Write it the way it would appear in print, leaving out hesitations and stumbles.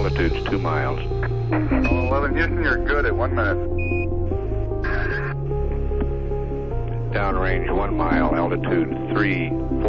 altitude's 2 miles. Oh, 11 Houston, you're good at 1 minute. Downrange 1 mile, altitude 3.